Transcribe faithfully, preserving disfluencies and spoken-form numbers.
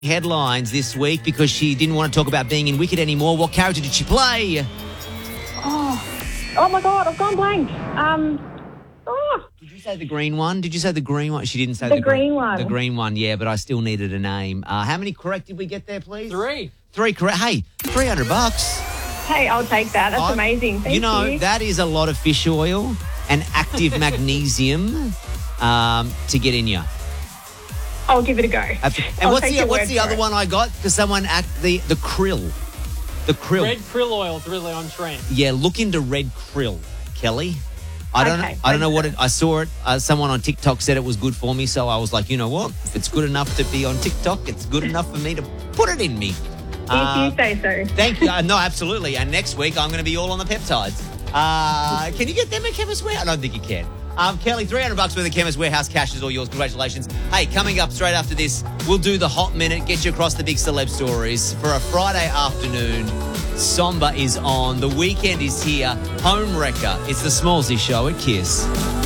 Headlines this week because she didn't want to talk about being in Wicked anymore. What character did she play? Oh, oh my God, I've gone blank. Um, oh. Did you say the green one? Did you say the green one? She didn't say The the, green green one. The green one, yeah, but I still needed a name. Uh, how many correct did we get there, please? Three. Three correct. Hey, three hundred bucks. Hey, I'll take that. That's I- amazing. Thank you know, you. that is a lot of fish oil and active magnesium um, to get in you. I'll give it a go. And I'll what's take the your what's word the for other it. one I got? Because someone act the the krill, the krill. Red krill oil is really on trend. Yeah, look into red krill, Kelly. I don't Okay, know. I don't know what thanks. it. I saw it. Uh, someone on TikTok said it was good for me, so I was like, you know what? If it's good enough to be on TikTok, it's good enough for me to put it in me. Uh, If you say so. Thank you. Uh, no, absolutely. And next week, I'm going to be all on the peptides. Uh, can you get them at Chemist Warehouse? I don't think you can. Um, Kelly, three hundred bucks worth of Chemist Warehouse cash is all yours. Congratulations. Hey, coming up straight after this, we'll do the hot minute, get you across the big celeb stories for a Friday afternoon. Somber is on. The weekend is here. Home Wrecker. It's the Smallsy Show at Kiss.